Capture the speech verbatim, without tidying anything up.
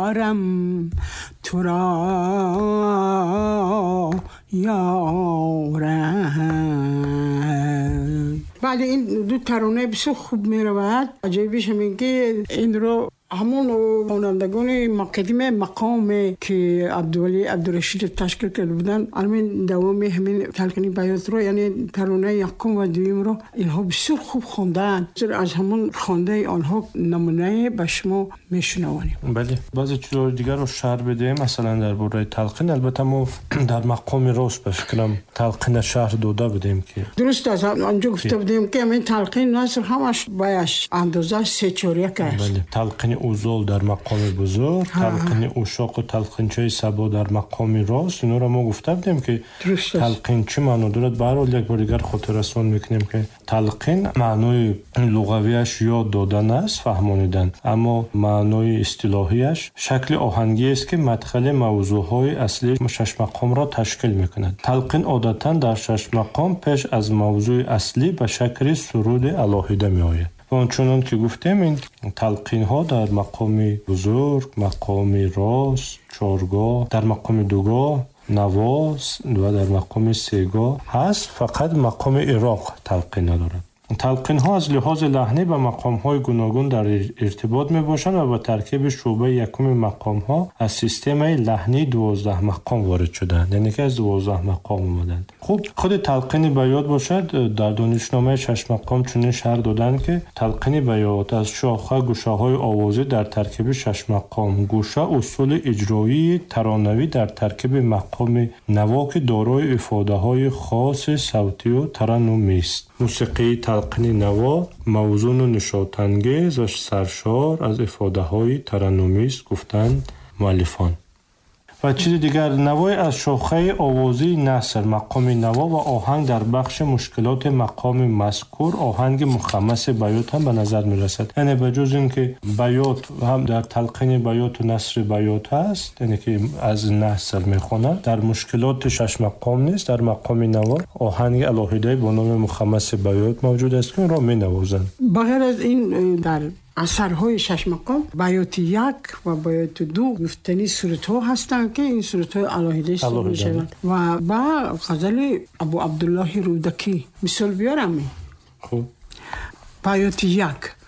دارم تو را یارم. بعد این دو ترانه بسیار خوب می رود. عجیبش همین که این رو همون خوانندگان مقدم مقام که عبدالولی عبدالرشید تشکیل کرده بودن همین دوام همین تلقین بیات رو، یعنی ترانه یکم و دویم رو اینها بسیار خوب خواندن. از همون خوانده آنها نمونه به شما میشنوانیم. بله، بعضی چیزهای دیگر رو شرح بدیم. مثلا درباره تلقین البته ما در مقام راست به فکرم تلقین شرح داده بدیم که درست است. آنجا گفته بودیم که همین تلقین نصر همش باید اندازه سه چهار یک است. بله، تلقین اوزال در مقام بزرگ، تلقین اوشاق و تلقینچه سبا در مقام راست. اینا رو ما گفته بودیم که تلقین چه معنی دارد. به هر حال یک بار دیگر خاطر رسان میکنیم که تلقین معنای لغویش یاد دادن است، فهمانیدن، اما معنای اصطلاحیش شکل آهنگی است که مدخل موضوعهای اصلی شش مقام را تشکیل میکند. تلقین عادتا در شش مقام پیش از موضوع اصلی به شکل سرود علاهیده میآید. و آنچنان که گفتیم این تلقین ها در مقام بزرگ، مقام راست، چارگاه، در مقام دوگاه، نواز و در مقام سهگاه هست. فقط مقام عراق تلقین ندارد. تلقین ها از لحاظ لحنی به مقام های گوناگون در ارتباط می باشند و با ترکیب شعبه یکم مقام ها از سیستم لحنی دوازده مقام وارد شدند، یعنی که از دوازده مقام اومدند. خب خود تلقین بیات باشد، در دانشنامه شش مقام چنین شرح دادند که تلقین بیات از شاخه گوشه های آوازی در ترکیب شش مقام، گوشه اصول اجرایی ترانوی در ترکیب مقام نوا که دارای افاده های خاص صوتی و ترنمی است. موسیقی تلقین نوا موزون و نشاط‌انگیز و سرشار از افاده های ترنمی است گفتند مؤلفان. و چیز دیگر، نوای از شاخه آوازی نثر، مقام نوا و آهنگ در بخش مشکلات مقام مذکور آهنگ مخمس بیات هم به نظر می رسد. یعنی بجز این که بیات هم در تلقین بیات و نثر بیات هست، یعنی که از نثر می خواند، در مشکلات شش مقام نیست. در مقام نوا آهنگ علاهیده با نام مخمس بیات موجود است که اون را می نوازند. بغیر از این در اثرهای شش مقام بیات یک و بیات دو گفتنی صورت ها هستند که این صورت های علاهیده است می شوند. و با غزل ابو عبدالله رودکی مثال بیارم. خب بیات یک